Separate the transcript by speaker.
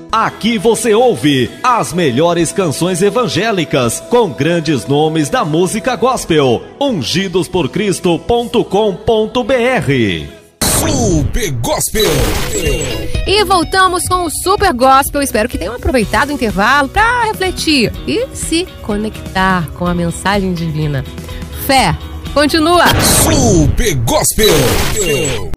Speaker 1: Aqui você ouve as melhores canções evangélicas com grandes nomes da música gospel. ungidosporcristo.com.br.
Speaker 2: Super Gospel.
Speaker 3: E voltamos com o Super Gospel. Espero que tenham aproveitado o intervalo para refletir e se conectar com a mensagem divina. Fé, continua.
Speaker 2: Super Gospel.